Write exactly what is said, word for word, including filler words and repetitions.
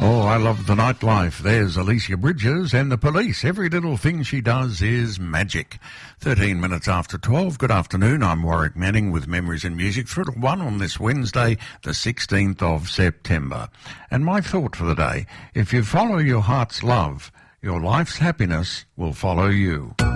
Oh, I love the nightlife. There's Alicia Bridges and the Police. Every little thing she does is magic. thirteen minutes after twelve. Good afternoon. I'm Warwick Manning with Memories and Music through to one on this Wednesday, the sixteenth of September. And my thought for the day, if you follow your heart's love, your life's happiness will follow you.